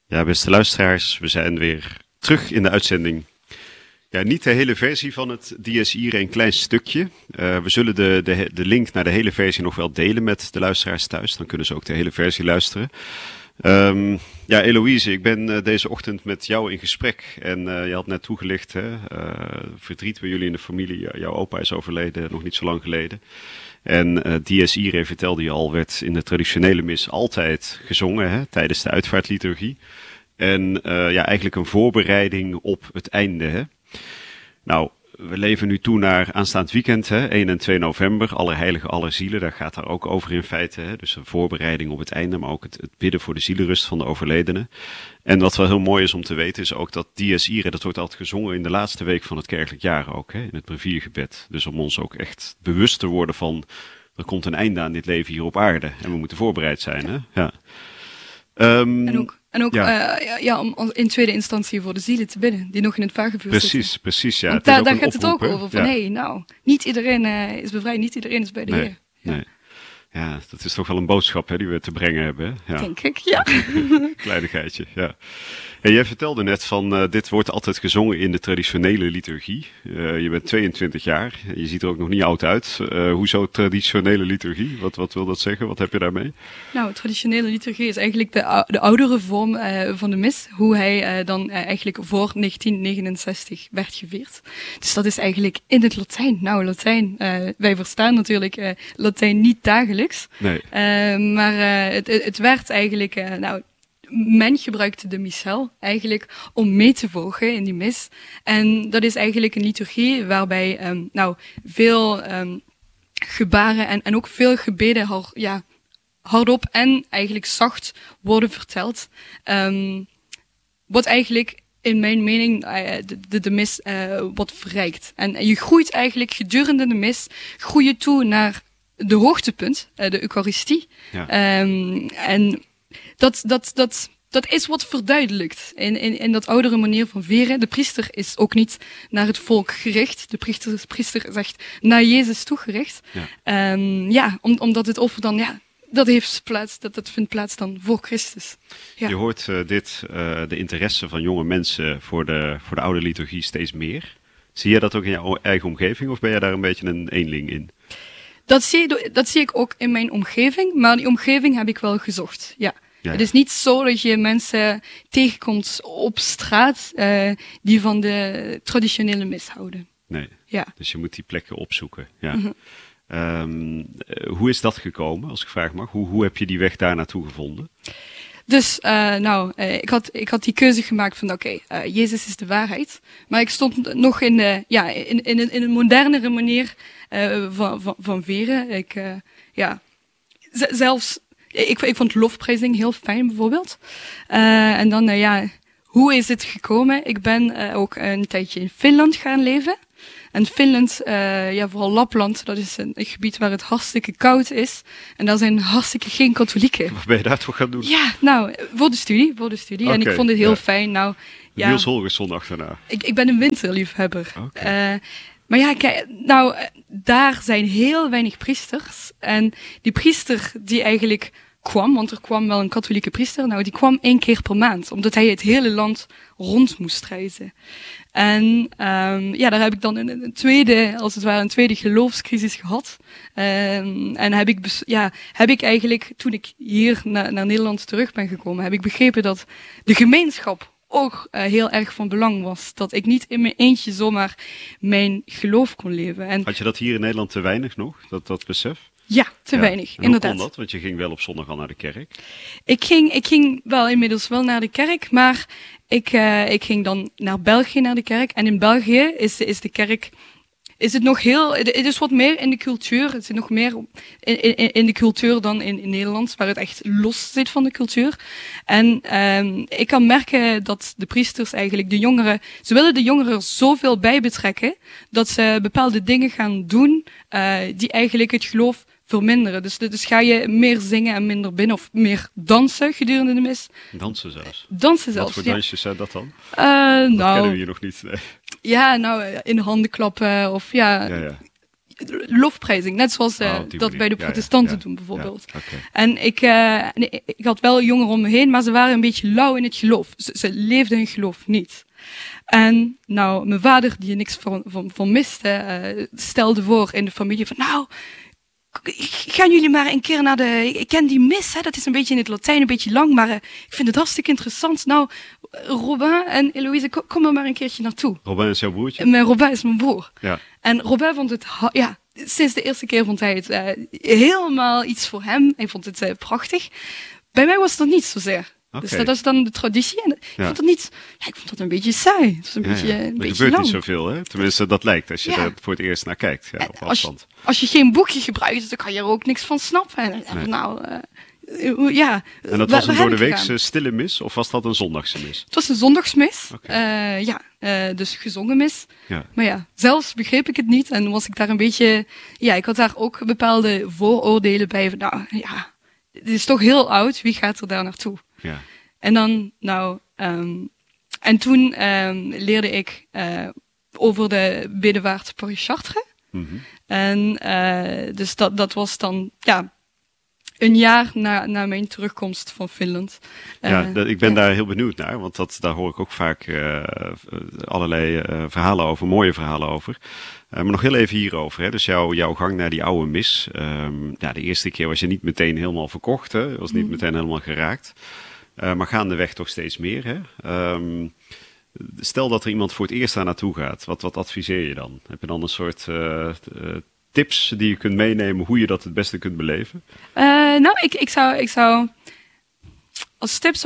Ja, beste luisteraars, we zijn weer terug in de uitzending. Ja, niet de hele versie van het Dies Irae, een klein stukje. We zullen de link naar de hele versie nog wel delen met de luisteraars thuis. Dan kunnen ze ook de hele versie luisteren. Ja, Eloïse, ik ben deze ochtend met jou in gesprek. En je had net toegelicht, verdriet bij jullie in de familie. Jouw opa is overleden, nog niet zo lang geleden. En Dies Irae, vertelde je al, werd in de traditionele mis altijd gezongen, tijdens de uitvaartliturgie. En ja, eigenlijk een voorbereiding op het einde. Hè? Nou, we leven nu toe naar aanstaand weekend, 1 en 2 november, Allerheiligen, Allerzielen. Daar gaat daar ook over in feite. Hè? Dus een voorbereiding op het einde, maar ook het bidden voor de zielenrust van de overledenen. En wat wel heel mooi is om te weten, is ook dat Dies Irae, dat wordt altijd gezongen in de laatste week van het kerkelijk jaar ook, in het breviergebed. Dus om ons ook echt bewust te worden van, er komt een einde aan dit leven hier op aarde. En we moeten voorbereid zijn. Hè? Ja. En ook om in tweede instantie voor de zielen te bidden, die nog in het vagevuur zitten. Precies, ja. Want daar gaat het ook over, van niet iedereen is bevrijd, niet iedereen is bij de Heer. Nee. Ja, dat is toch wel een boodschap die we te brengen hebben. Ja. Denk ik, ja. Kleinigheidje, ja. En jij vertelde net van, dit wordt altijd gezongen in de traditionele liturgie. Je bent 22 jaar, je ziet er ook nog niet oud uit. Hoezo traditionele liturgie? Wat wil dat zeggen? Wat heb je daarmee? Nou, traditionele liturgie is eigenlijk de oudere vorm van de mis. Hoe hij dan eigenlijk voor 1969 werd gevierd. Dus dat is eigenlijk in het Latijn. Nou, Latijn, wij verstaan natuurlijk Latijn niet dagelijks. Nee. Maar het werd eigenlijk, men gebruikte de missel eigenlijk om mee te volgen in die mis. En dat is eigenlijk een liturgie waarbij veel gebaren en ook veel gebeden hardop en eigenlijk zacht worden verteld. Wat eigenlijk in mijn mening de mis wat verrijkt. En je groeit eigenlijk gedurende de mis, groei je toe naar de hoogtepunt, de Eucharistie. Ja. En dat is wat verduidelijkt in dat oudere manier van vieren. De priester is ook niet naar het volk gericht. De priester is echt naar Jezus toegericht. Ja. Omdat het offer dan, dat heeft plaats, dat vindt plaats dan voor Christus. Ja. Je hoort de interesse van jonge mensen voor de oude liturgie steeds meer. Zie je dat ook in jouw eigen omgeving of ben je daar een beetje een eenling in? Dat zie ik ook in mijn omgeving, maar die omgeving heb ik wel gezocht, ja. Het is niet zo dat je mensen tegenkomt op straat die van de traditionele mis houden. Nee, ja. Dus je moet die plekken opzoeken. Ja. Mm-hmm. Hoe is dat gekomen, als ik vraag mag? Hoe heb je die weg daar naartoe gevonden? Dus, ik had die keuze gemaakt van, Jezus is de waarheid. Maar ik stond nog in een modernere manier van veren. Ik vond lofprijzing heel fijn, bijvoorbeeld. En dan, hoe is het gekomen? Ik ben ook een tijdje in Finland gaan leven. En Finland, vooral Lapland, dat is een gebied waar het hartstikke koud is. En daar zijn hartstikke geen katholieken. Wat ben je daar toch gaan doen? Ja, voor de studie. Okay, en ik vond het heel fijn. Niels Holgersson achterna. Ik ben een winterliefhebber. Okay. Maar daar zijn heel weinig priesters. En die priester die eigenlijk kwam, want er kwam wel een katholieke priester, die kwam 1 keer per maand, omdat hij het hele land rond moest reizen. En daar heb ik dan een tweede geloofscrisis gehad. En heb ik eigenlijk, toen ik hier naar Nederland terug ben gekomen, heb ik begrepen dat de gemeenschap ook heel erg van belang was. Dat ik niet in mijn eentje zomaar mijn geloof kon leven. En had je dat hier in Nederland te weinig nog, dat besef? Ja, te weinig, en inderdaad. Hoe kon dat? Want je ging wel op zondag al naar de kerk. Ik ging wel inmiddels wel naar de kerk, maar ik ging dan naar België naar de kerk. En in België is de kerk, het is wat meer in de cultuur. Het zit nog meer in de cultuur dan in Nederland, waar het echt los zit van de cultuur. En ik kan merken dat de priesters eigenlijk ze willen de jongeren zoveel bij betrekken, dat ze bepaalde dingen gaan doen, die eigenlijk het geloof verminderen. Dus ga je meer zingen en minder bidden of meer dansen gedurende de mis. Dansen zelfs? Dansen zelfs, Wat voor dansjes zijn dat dan? Dat kennen we hier nog niet. Nee. Ja, in handen klappen of lofprijzing. Net zoals dat bij de protestanten doen, bijvoorbeeld. Ja, okay. En ik had wel jongeren om me heen, maar ze waren een beetje lauw in het geloof. Ze leefden hun geloof niet. En nou, mijn vader, die er niks van miste, stelde voor in de familie van, nou, gaan jullie maar een keer naar ik ken die mis, hè, dat is een beetje in het Latijn, een beetje lang, maar ik vind het hartstikke interessant. Nou, Robin en Eloïse, kom er maar een keertje naartoe. Robin is jouw broertje? Robin is mijn broer. Ja. En Robin vond het, sinds de eerste keer vond hij het helemaal iets voor hem. Hij vond het prachtig. Bij mij was dat niet zozeer. Okay. Dus dat is dan de traditie. En ik vond het niet, ik vond dat een beetje saai. Het was een beetje er gebeurt lang. Niet zoveel, hè? Tenminste, dat lijkt als je er voor het eerst naar kijkt. Ja, op afstand. Als je geen boekje gebruikt, dan kan je er ook niks van snappen. En en dat was een door de weekse stille mis, of was dat een zondagse mis? Het was een zondagsmis. Okay. Dus gezongen mis. Ja. Maar zelfs begreep ik het niet. En was ik daar een beetje, ik had daar ook bepaalde vooroordelen bij. Van, het is toch heel oud, wie gaat er daar naartoe? Ja. En dan, en toen leerde ik over de bedevaart Paris Chartres. Mm-hmm. En dus dat was dan, een jaar na mijn terugkomst van Finland. Ik ben daar heel benieuwd naar, want daar hoor ik ook vaak allerlei verhalen over, mooie verhalen over. Maar nog heel even hierover. Hè. Dus jouw gang naar die oude mis. De eerste keer was je niet meteen helemaal verkocht. Hè. Je was niet meteen helemaal geraakt. Maar gaandeweg toch steeds meer. Hè. Stel dat er iemand voor het eerst daar naartoe gaat. Wat adviseer je dan? Heb je dan een soort tips die je kunt meenemen hoe je dat het beste kunt beleven? Ik zou als tip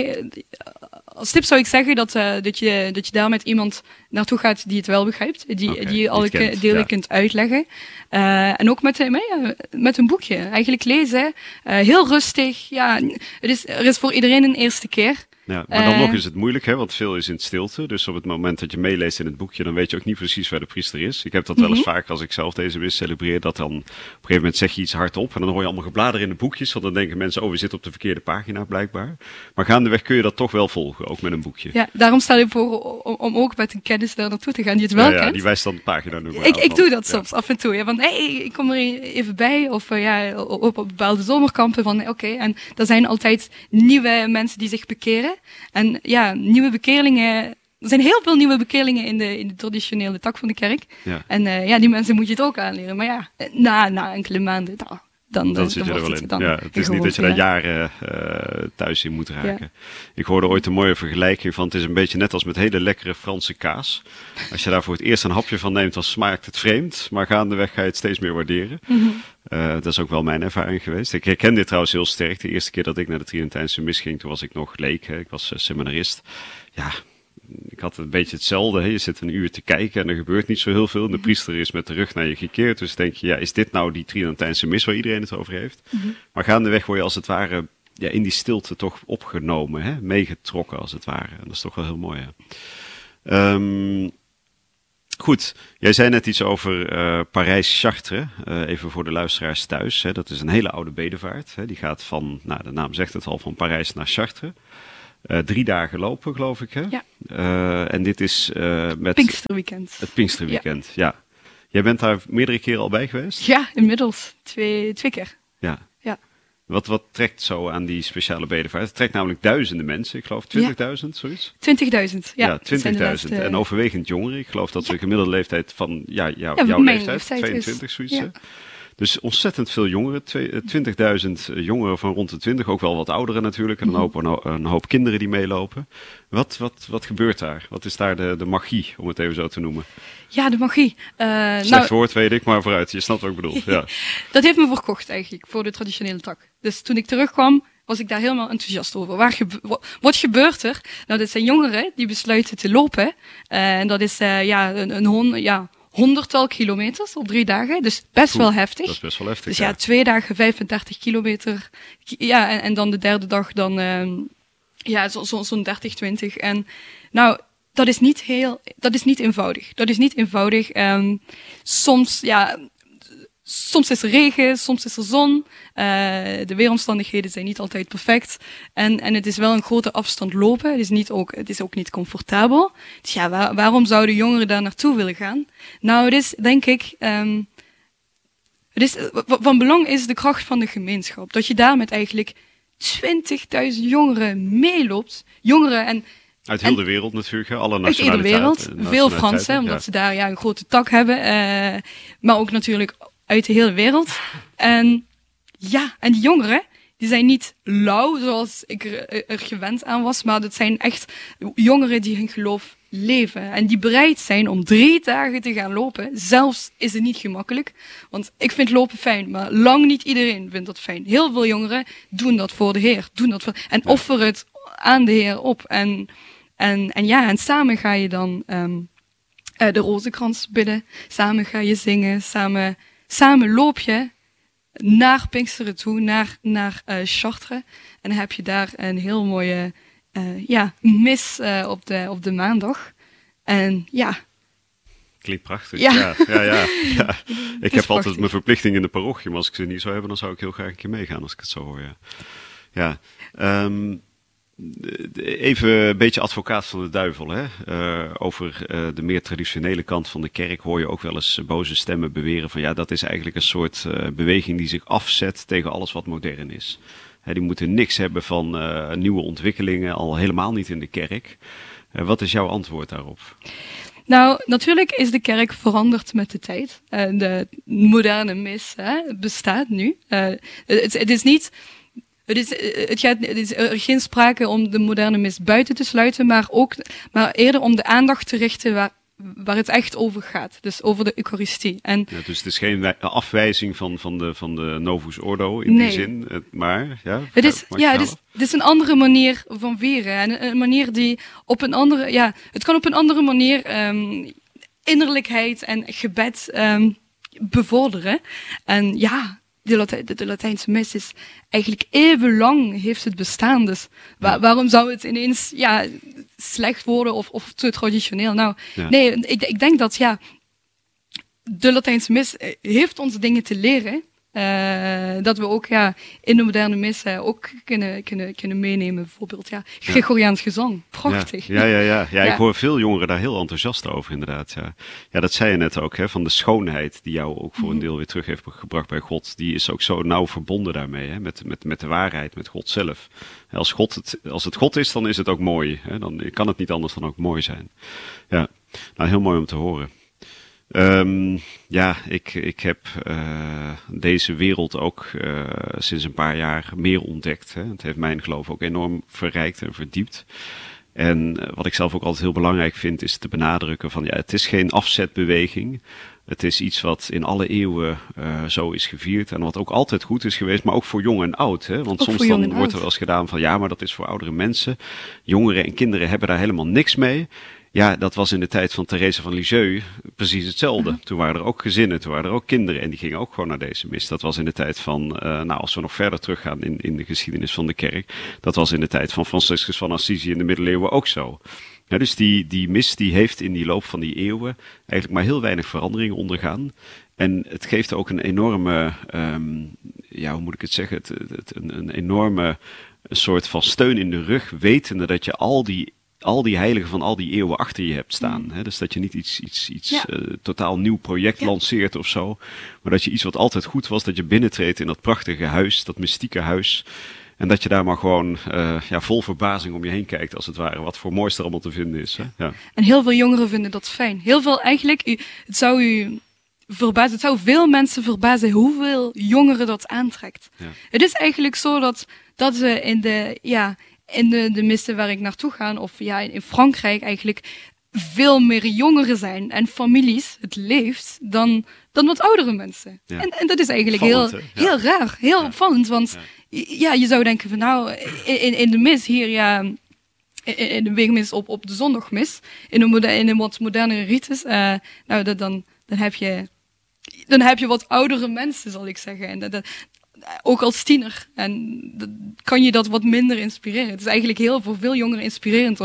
zou ik zeggen dat je daar met iemand naartoe gaat die het wel begrijpt, die je alle delen kunt uitleggen. En ook met een boekje. Eigenlijk lezen. Heel rustig. Ja, er is voor iedereen een eerste keer. Ja, maar dan nog is het moeilijk, hè, want veel is in stilte. Dus op het moment dat je meeleest in het boekje, dan weet je ook niet precies waar de priester is. Ik heb dat wel eens vaak als ik zelf deze mis celebreer, dat dan op een gegeven moment zeg je iets hardop en dan hoor je allemaal geblader in de boekjes, want dan denken mensen, we zitten op de verkeerde pagina blijkbaar. Maar gaandeweg kun je dat toch wel volgen, ook met een boekje. Ja, daarom stel ik voor om ook met een kennis daar naartoe te gaan die het wel kent. Ja, die wijst dan de pagina nummer aan. Ik doe dat soms af en toe, ja, want ik kom er even bij, of op bepaalde zomerkampen van en er zijn altijd nieuwe mensen die zich bekeren. En nieuwe bekeerlingen. Er zijn heel veel nieuwe bekeerlingen in de traditionele tak van de kerk. Ja. En die mensen moet je het ook aanleren. Maar na enkele maanden, dan zit je er wel in. Het is niet dat je daar jaren thuis in moet raken. Ja. Ik hoorde ooit een mooie vergelijking van, het is een beetje net als met hele lekkere Franse kaas. Als je daar voor het eerst een hapje van neemt, dan smaakt het vreemd. Maar gaandeweg ga je het steeds meer waarderen. Mm-hmm. Dat is ook wel mijn ervaring geweest. Ik herken dit trouwens heel sterk. De eerste keer dat ik naar de Tridentijnse mis ging, toen was ik nog leek. Hè. Ik was seminarist. Ja, ik had een beetje hetzelfde. Hè. Je zit een uur te kijken en er gebeurt niet zo heel veel. De priester is met de rug naar je gekeerd. Dus denk je, is dit nou die Tridentijnse mis waar iedereen het over heeft? Mm-hmm. Maar gaandeweg word je als het ware in die stilte toch opgenomen. Hè. Meegetrokken als het ware. En dat is toch wel heel mooi. Hè. Goed, jij zei net iets over Parijs-Chartres, even voor de luisteraars thuis. Hè. Dat is een hele oude bedevaart. Hè. Die gaat van, de naam zegt het al, van Parijs naar Chartres. 3 dagen lopen, geloof ik. Hè? Ja. En dit is met Pinksterweekend. Het Pinksterweekend, ja. Jij bent daar meerdere keren al bij geweest? Ja, inmiddels. Twee keer. Ja. Wat trekt zo aan die speciale bedevaart? Het trekt namelijk duizenden mensen. Ik geloof 20.000, zoiets? 20.000, ja. 20.000. En overwegend jongeren. Ik geloof dat de gemiddelde leeftijd van jouw leeftijd, 22, zoiets. Ja. Dus ontzettend veel jongeren. 20.000 jongeren van rond de 20. Ook wel wat ouderen natuurlijk. En een hoop kinderen die meelopen. Wat gebeurt daar? Wat is daar de magie, om het even zo te noemen? Ja, de magie. Slecht woord, weet ik, maar vooruit. Je snapt wat ik bedoel. Ja. Dat heeft me verkocht eigenlijk, voor de traditionele tak. Dus toen ik terugkwam, was ik daar helemaal enthousiast over. Wat gebeurt er? Nou, dit zijn jongeren die besluiten te lopen. En dat is een 100-tal kilometers op 3 dagen. Dus best wel heftig. Dat is best wel heftig, Dus 2 dagen 35 kilometer. Ja, en dan de derde dag dan zo'n 30, 20. En nou, dat is niet eenvoudig. Dat is niet eenvoudig. Soms is er regen, soms is er zon. De weeromstandigheden zijn niet altijd perfect. En het is wel een grote afstand lopen. Het is ook niet comfortabel. Dus waarom zouden jongeren daar naartoe willen gaan? Nou, het is, denk ik, Het is, van belang is de kracht van de gemeenschap. Dat je daar met eigenlijk 20.000 jongeren meeloopt. Jongeren en uit heel de wereld natuurlijk, alle uit de hele wereld. nationaliteiten. Veel Fransen, omdat ze daar een grote tak hebben. Maar ook natuurlijk uit de hele wereld. En die jongeren, die zijn niet lauw, zoals ik er gewend aan was. Maar dat zijn echt jongeren die hun geloof leven. En die bereid zijn om 3 dagen te gaan lopen. Zelfs is het niet gemakkelijk. Want ik vind lopen fijn, maar lang niet iedereen vindt dat fijn. Heel veel jongeren doen dat voor de Heer. En offeren het aan de Heer op. En samen ga je dan de rozenkrans bidden. Samen ga je zingen. Samen loop je naar Pinksteren toe, naar Chartres. En dan heb je daar een heel mooie mis op de maandag. En ja. Klinkt prachtig. Ja. Ja. Ik heb altijd prachtig. mijn verplichting in de parochie, maar als ik ze niet zou hebben, dan zou ik heel graag een keer meegaan als ik het zo hoor. Ja. Even een beetje advocaat van de duivel. Hè? Over de meer traditionele kant van de kerk hoor je ook wel eens boze stemmen beweren van ja, dat is eigenlijk een soort beweging die zich afzet tegen alles wat modern is. Die moeten niks hebben van nieuwe ontwikkelingen, al helemaal niet in de kerk. Wat is jouw antwoord daarop? Nou, natuurlijk is de kerk veranderd met de tijd. De moderne mis bestaat nu. Het is er geen sprake om de moderne mis buiten te sluiten, maar eerder om de aandacht te richten waar het echt over gaat. Dus over de Eucharistie. En dus het is geen afwijzing van de Novus Ordo in die zin, maar ja. Het is een andere manier van vieren. En een manier die op een andere, het kan op een andere manier innerlijkheid en gebed bevorderen. En ja, de Latijnse mis is eigenlijk eeuwenlang heeft het bestaan. Dus waarom zou het ineens slecht worden of te traditioneel? Nou, nee, ik denk dat de Latijnse mis heeft ons dingen te leren. Dat we ook in de moderne mis ook kunnen meenemen. Bijvoorbeeld Gregoriaans gezang. Prachtig. Ja. Ik hoor veel jongeren daar heel enthousiast over inderdaad. Ja, dat zei je net ook, hè, van de schoonheid die jou ook voor een deel weer terug heeft gebracht bij God. Die is ook zo nauw verbonden daarmee, hè, met de waarheid, met God zelf. Als het God is, dan is het ook mooi. Hè, dan kan het niet anders dan ook mooi zijn. Ja, nou heel mooi om te horen. Ik heb deze wereld ook sinds een paar jaar meer ontdekt. Hè. Het heeft mijn geloof ook enorm verrijkt en verdiept. En wat ik zelf ook altijd heel belangrijk vind, is te benadrukken van het is geen afzetbeweging. Het is iets wat in alle eeuwen zo is gevierd en wat ook altijd goed is geweest, maar ook voor jong en oud. Hè? Want soms dan wordt er wel eens gedaan van maar dat is voor oudere mensen. Jongeren en kinderen hebben daar helemaal niks mee. Ja, dat was in de tijd van Therese van Lisieux precies hetzelfde. Toen waren er ook gezinnen, toen waren er ook kinderen en die gingen ook gewoon naar deze mis. Dat was in de tijd van, als we nog verder teruggaan in de geschiedenis van de kerk, dat was in de tijd van Franciscus van Assisi in de middeleeuwen ook zo. Ja, dus die mis die heeft in die loop van die eeuwen eigenlijk maar heel weinig veranderingen ondergaan. En het geeft ook een enorme, hoe moet ik het zeggen, een enorme soort van steun in de rug, wetende dat je al die heiligen van al die eeuwen achter je hebt staan. Hè? Dus dat je niet iets totaal nieuw project lanceert of zo. Maar dat je iets wat altijd goed was, dat je binnentreedt in dat prachtige huis, dat mystieke huis. En dat je daar maar gewoon vol verbazing om je heen kijkt, als het ware. Wat voor moois er allemaal te vinden is. Hè? Ja. En heel veel jongeren vinden dat fijn. Heel veel eigenlijk, het zou u verbazen, het zou veel mensen verbazen hoeveel jongeren dat aantrekt. Ja. Het is eigenlijk zo dat we in de missen waar ik naartoe ga, of in Frankrijk eigenlijk, veel meer jongeren zijn en families, het leeft, dan wat oudere mensen. Ja. En dat is eigenlijk heel raar, heel opvallend, want je zou denken van in de mis hier, in de weekmis op de zondagmis, in een wat modernere rites, dan heb je wat oudere mensen, zal ik zeggen. En ook als tiener. En kan je dat wat minder inspireren. Het is eigenlijk voor veel jongeren inspirerend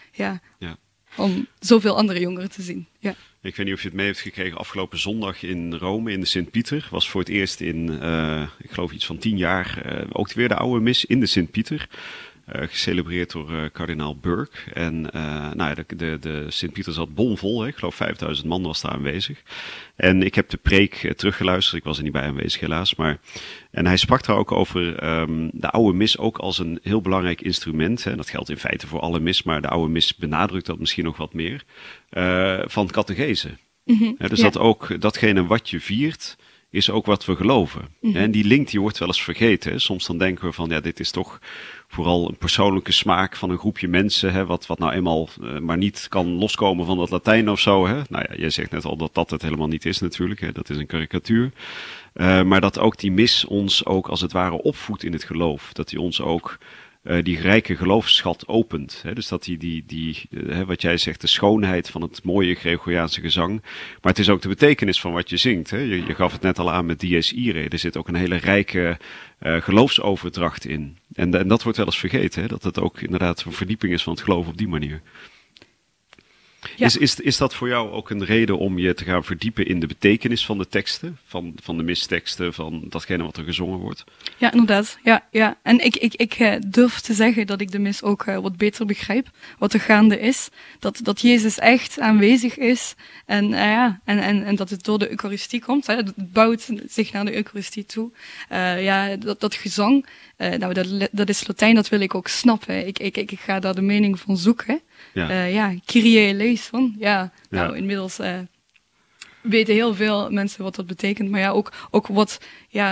om zoveel andere jongeren te zien. Ja. Ik weet niet of je het mee hebt gekregen. Afgelopen zondag in Rome, in de Sint-Pieter, was voor het eerst in, ik geloof iets van 10 jaar, ook weer de oude mis in de Sint-Pieter. gecelebreerd door kardinaal Burke. En nou ja, de Sint-Pieter zat bomvol, hè? Ik geloof 5000 man was daar aanwezig. En ik heb de preek teruggeluisterd, ik was er niet bij aanwezig helaas. En hij sprak daar ook over de oude mis ook als een heel belangrijk instrument. Hè? En dat geldt in feite voor alle mis, maar de oude mis benadrukt dat misschien nog wat meer. Van catechese. Mhm, Dus dat ook datgene wat je viert, is ook wat we geloven. En die link die wordt wel eens vergeten. Hè? Soms dan denken we van, ja, dit is toch vooral een persoonlijke smaak van een groepje mensen, hè? Wat nou eenmaal maar niet kan loskomen van dat Latijn of zo. Hè? Nou ja, jij zegt net al dat dat het helemaal niet is natuurlijk. Hè? Dat is een karikatuur. Maar dat ook die mis ons ook als het ware opvoedt in het geloof. Dat die ons ook die rijke geloofsschat opent. Hè? Dus dat wat jij zegt, de schoonheid van het mooie Gregoriaanse gezang. Maar het is ook de betekenis van wat je zingt. Hè? Je gaf het net al aan met Dies Irae. Er zit ook een hele rijke geloofsoverdracht in. En dat wordt wel eens vergeten. Hè? Dat het ook inderdaad een verdieping is van het geloof op die manier. Ja. Is dat voor jou ook een reden om je te gaan verdiepen in de betekenis van de teksten? Van de misteksten, van datgene wat er gezongen wordt? Ja, inderdaad. Ja. En ik durf te zeggen dat ik de mis ook wat beter begrijp. Wat er gaande is. Dat Jezus echt aanwezig is. En dat het door de Eucharistie komt. Hè. Het bouwt zich naar de Eucharistie toe. Dat gezang, dat is Latijn, dat wil ik ook snappen. Ik ga daar de mening van zoeken. Kyrie eleison. Inmiddels weten heel veel mensen wat dat betekent, maar ja, ook wat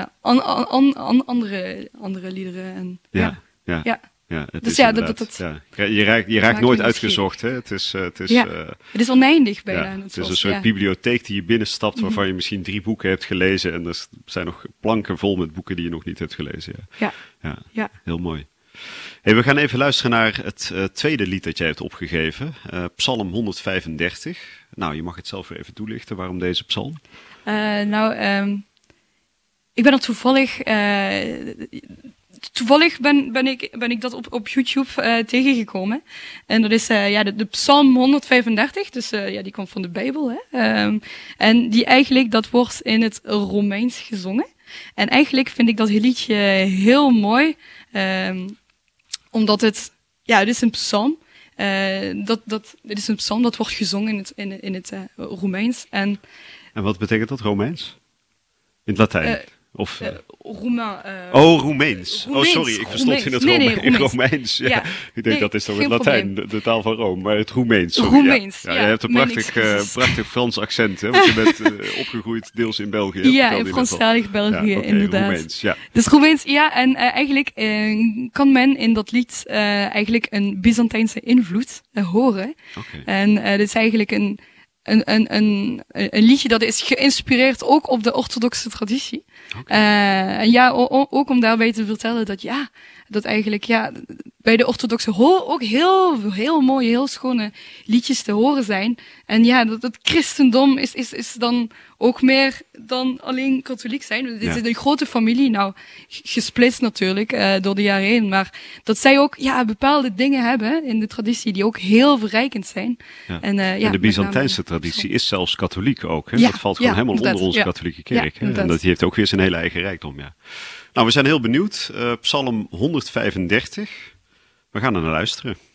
andere liederen. En, het dus is ja, Je raakt nooit uitgezocht, hè? Het is oneindig bijna. Het is een soort bibliotheek die je binnenstapt, waarvan je misschien 3 boeken hebt gelezen en er zijn nog planken vol met boeken die je nog niet hebt gelezen. Ja. Heel mooi. Hey, we gaan even luisteren naar het tweede lied dat jij hebt opgegeven, Psalm 135. Nou, je mag het zelf weer even toelichten. Waarom deze psalm? Ik ben er toevallig ben ik dat op YouTube tegengekomen. En dat is de Psalm 135, dus die komt van de Bijbel. Hè? En die eigenlijk, dat wordt in het Romeins gezongen. En eigenlijk vind ik dat liedje heel mooi, omdat het is een psalm. Het is een psalm dat wordt gezongen in het Romeins. En wat betekent dat, Romeins? In het Latijn? Roemeens. Oh, sorry, ik verstond in het Romeins. Ja. Ik denk dat is toch het Latijn, de taal van Rome, maar het Roemeens. Roemeens, Je hebt een prachtig Frans accent, hè, want je bent opgegroeid deels in België. Ja, in Franstalig België, inderdaad. Roemeens, ja. Dus Roemeens, en eigenlijk kan men in dat lied eigenlijk een Byzantijnse invloed horen. Okay. En dit is eigenlijk een liedje dat is geïnspireerd ook op de orthodoxe traditie. Okay. Ook om daarbij te vertellen dat eigenlijk bij de orthodoxe ook heel mooie, heel schone liedjes te horen zijn. En dat het christendom is dan ook meer dan alleen katholiek zijn. Dit is een grote familie, nou gesplitst natuurlijk door de jaren heen, maar dat zij ook bepaalde dingen hebben in de traditie die ook heel verrijkend zijn. Ja. En de Byzantijnse traditie is zelfs katholiek ook. Hè? Dat valt gewoon helemaal onder onze katholieke kerk. Hè? En dat heeft ook weer zijn hele eigen rijkdom. Ja. Nou, we zijn heel benieuwd. Psalm 135. We gaan er naar luisteren.